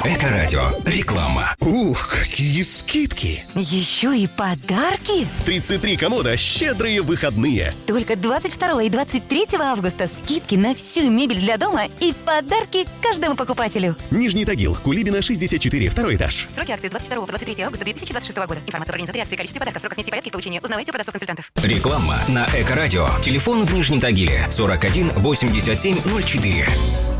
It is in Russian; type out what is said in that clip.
Эко-радио. Реклама. Ух, какие скидки! Еще и подарки? 33 комода «Щедрые выходные». Только 22 и 23 августа скидки на всю мебель для дома и подарки каждому покупателю. Нижний Тагил, Кулибина, 64, второй этаж. Сроки акции с 22 по 23 августа 2026 года. Информация об организации акции, количестве подарков, сроках нести порядке и получения узнавайте у продавцов-консультантов. Реклама на Эко-радио. Телефон в Нижнем Тагиле 41 87 04.